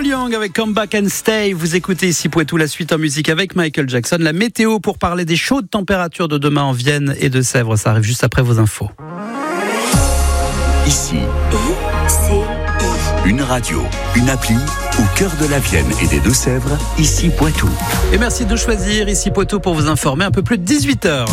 Paul Young avec Come Back and Stay. Vous écoutez ici Poitou, la suite en musique avec Michael Jackson. La météo pour parler des chaudes températures de demain en Vienne et de Sèvres. Ça arrive juste après vos infos. Ici, une radio, une appli au cœur de la Vienne et des Deux-Sèvres, ici Poitou. Et merci de choisir ici Poitou pour vous informer un peu plus de 18h.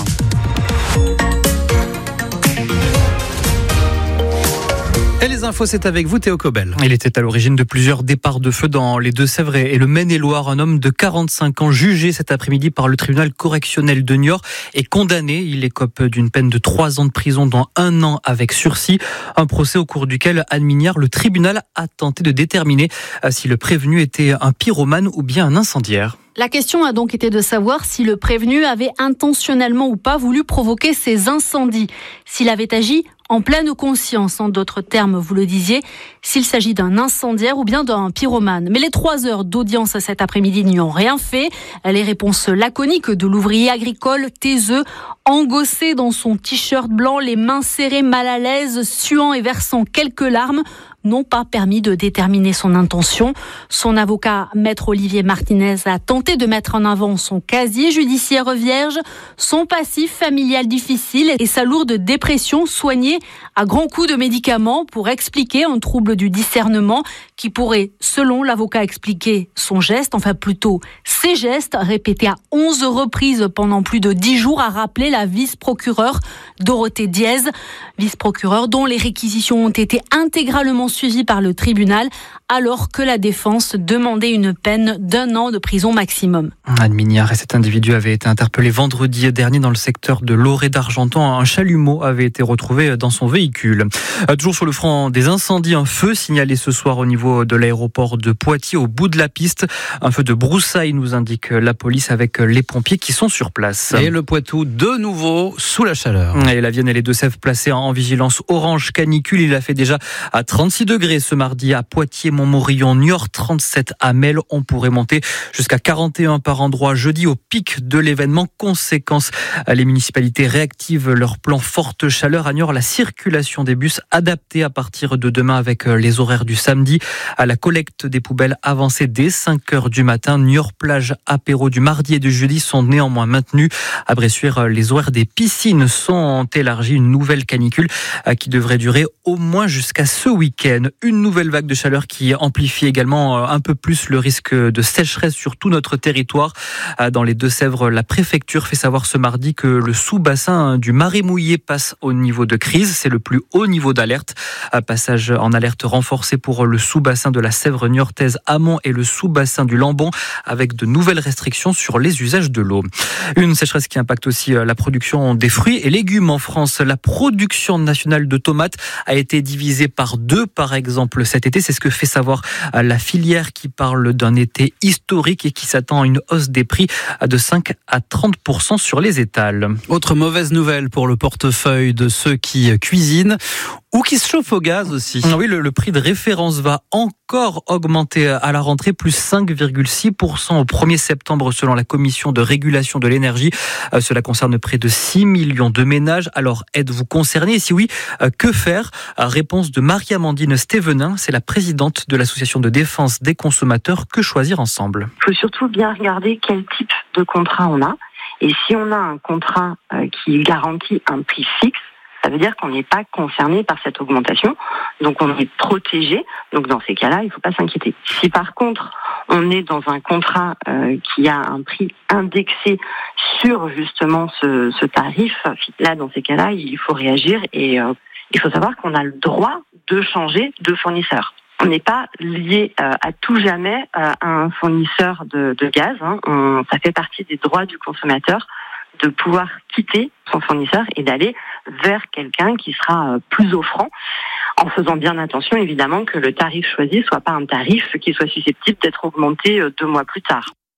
Et les infos, c'est avec vous, Théo Cobel. Il était à l'origine de plusieurs départs de feu dans les Deux-Sèvres et le Maine-et-Loire. Un homme de 45 ans jugé cet après-midi par le tribunal correctionnel de Niort est condamné. Il écope d'une peine de 3 ans de prison, dont 1 an avec sursis. Un procès au cours duquel, Anne Mignard, le tribunal a tenté de déterminer si le prévenu était un pyromane ou bien un incendiaire. La question a donc été de savoir si le prévenu avait intentionnellement ou pas voulu provoquer ces incendies, s'il avait agi en pleine conscience, en d'autres termes, vous le disiez, s'il s'agit d'un incendiaire ou bien d'un pyromane. Mais les 3 heures d'audience cet après-midi n'y ont rien fait. Les réponses laconiques de l'ouvrier agricole taiseux, engossé dans son t-shirt blanc, les mains serrées, mal à l'aise, suant et versant quelques larmes, n'ont pas permis de déterminer son intention. Son avocat, maître Olivier Martinez, a tenté de mettre en avant son casier judiciaire vierge, son passif familial difficile et sa lourde dépression soignée à grands coups de médicaments pour expliquer un trouble du discernement qui pourrait, selon l'avocat, expliquer son geste, enfin plutôt ses gestes, répétés à 11 reprises pendant plus de 10 jours, a rappelé la vice-procureure Dorothée Diez, vice-procureure dont les réquisitions ont été intégralement suivies par le tribunal, alors que la défense demandait une peine d'1 an de prison maximum. Anne Mignard et cet individu avait été interpellé vendredi dernier dans le secteur de Loré d'Argentan. Un chalumeau avait été retrouvé dans son véhicule. Toujours sur le front des incendies, un feu signalé ce soir au niveau de l'aéroport de Poitiers, au bout de la piste. Un feu de broussailles, nous indique la police, avec les pompiers qui sont sur place. Et le Poitou, de nouveau, sous la chaleur. Et la Vienne et les Deux-Sèvres placés en vigilance orange canicule. Il a fait déjà à 36 degrés ce mardi à Poitiers, Montmorillon, Niort, 37 à Melle. On pourrait monter jusqu'à 41 par endroit jeudi au pic de l'événement. Conséquence, les municipalités réactivent leur plan forte chaleur. À Niort, la circulation des bus adaptée à partir de demain avec les horaires du samedi. À la collecte des poubelles avancée dès 5h du matin. Niort plage apéro du mardi et du jeudi sont néanmoins maintenus. À Bressuire, les horaires des piscines sont élargis. Une nouvelle canicule qui devrait durer au moins jusqu'à ce week-end. Une nouvelle vague de chaleur qui amplifie également un peu plus le risque de sécheresse sur tout notre territoire. Dans les Deux-Sèvres, la préfecture fait savoir ce mardi que le sous-bassin du Marais Mouillé passe au niveau de crise. C'est le plus haut niveau d'alerte. Passage en alerte renforcé pour le sous-bassin de la Sèvre niortaise amont et le sous-bassin du Lambon, avec de nouvelles restrictions sur les usages de l'eau. Une sécheresse qui impacte aussi la production des fruits et légumes en France. La production nationale de tomates a été divisée par 2, par exemple, cet été. C'est ce que fait savoir la filière qui parle d'un été historique et qui s'attend à une hausse des prix de 5 à 30% sur les étals. Autre mauvaise nouvelle pour le portefeuille de ceux qui cuisinent ou qui se chauffent au gaz aussi. Oui, le prix de référence va encore augmenter à la rentrée, plus 5,6% au 1er septembre selon la Commission de régulation de l'énergie. Cela concerne près de 6 millions de ménages. Alors, êtes-vous concerné? Et si oui, que faire? Réponse de Marie-Amandine Stévenin, c'est la présidente de l'association de défense des consommateurs Que Choisir Ensemble. Il faut surtout bien regarder quel type de contrat on a. Et si on a un contrat qui garantit un prix fixe, ça veut dire qu'on n'est pas concerné par cette augmentation, donc on est protégé. Donc dans ces cas-là, il ne faut pas s'inquiéter. Si par contre, on est dans un contrat qui a un prix indexé sur justement ce tarif, là dans ces cas-là, il faut réagir et il faut savoir qu'on a le droit de changer de fournisseur. On n'est pas lié à tout jamais à un fournisseur de gaz. Ça fait partie des droits du consommateur de pouvoir quitter son fournisseur et d'aller vers quelqu'un qui sera plus offrant, en faisant bien attention évidemment que le tarif choisi soit pas un tarif qui soit susceptible d'être augmenté 2 mois plus tard.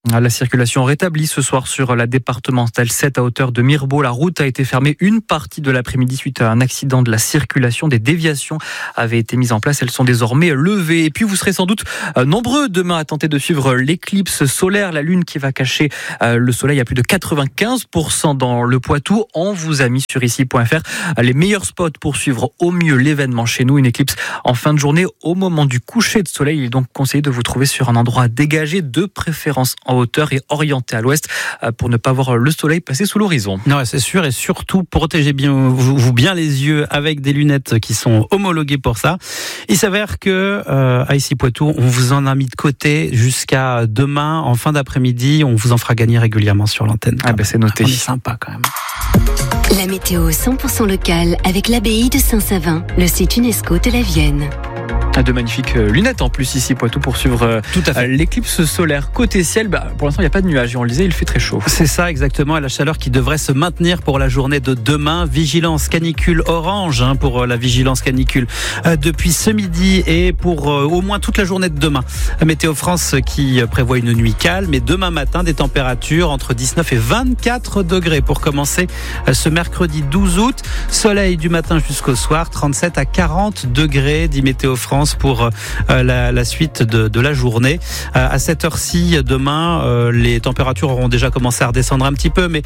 La circulation rétablie ce soir sur la départementale 7 à hauteur de Mirebeau. La route a été fermée une partie de l'après-midi suite à un accident de la circulation. Des déviations avaient été mises en place. Elles sont désormais levées. Et puis vous serez sans doute nombreux demain à tenter de suivre l'éclipse solaire. La lune qui va cacher le soleil à plus de 95% dans le Poitou. On vous a mis sur ici.fr les meilleurs spots pour suivre au mieux l'événement chez nous. Une éclipse en fin de journée au moment du coucher de soleil. Il est donc conseillé de vous trouver sur un endroit dégagé, de préférence en hauteur et orienté à l'ouest pour ne pas voir le soleil passer sous l'horizon. Ouais, c'est sûr, et surtout protégez bien les yeux avec des lunettes qui sont homologuées pour ça. Il s'avère que à Ici Poitou, on vous en a mis de côté jusqu'à demain en fin d'après-midi. On vous en fera gagner régulièrement sur l'antenne. C'est noté. On est sympa quand même. La météo 100% locale avec l'abbaye de Saint-Savin, le site UNESCO de la Vienne. De magnifiques lunettes en plus ici Poitou pour suivre l'éclipse solaire. Côté ciel, pour l'instant il n'y a pas de nuages et on le disait, il fait très chaud. C'est ça exactement, et la chaleur qui devrait se maintenir pour la journée de demain. Vigilance canicule orange pour la vigilance canicule depuis ce midi et pour au moins toute la journée de demain. Météo France qui prévoit une nuit calme et demain matin des températures entre 19 et 24 degrés pour commencer ce mercredi 12 août. Soleil du matin jusqu'au soir, 37 à 40 degrés dit Météo France pour la suite de la journée. À cette heure-ci, demain, les températures auront déjà commencé à redescendre un petit peu, mais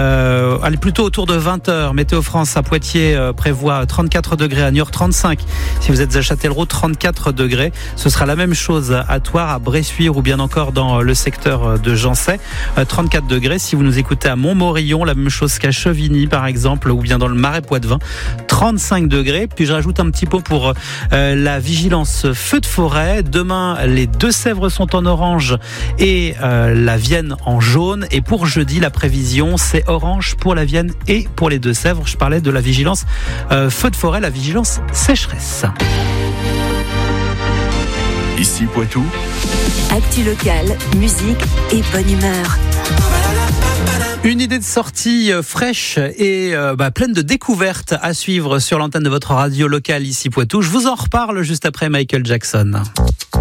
allez plutôt autour de 20h. Météo France à Poitiers prévoit 34 degrés, à Niort 35. Si vous êtes à Châtellerault, 34 degrés. Ce sera la même chose à Thouars, à Bressuire ou bien encore dans le secteur de Jancet. 34 degrés. Si vous nous écoutez à Montmorillon, la même chose qu'à Chevigny par exemple, ou bien dans le Marais Poitevin, 35 degrés. Puis je rajoute un petit peu pour la vigilance feu de forêt. Demain, les Deux-Sèvres sont en orange et la Vienne en jaune. Et pour jeudi, la prévision, c'est orange pour la Vienne et pour les Deux-Sèvres. Je parlais de la vigilance feu de forêt, la vigilance sécheresse. Ici Poitou. Actu locale, musique et bonne humeur. Une idée de sortie fraîche et pleine de découvertes à suivre sur l'antenne de votre radio locale Ici Poitou. Je vous en reparle juste après Michael Jackson.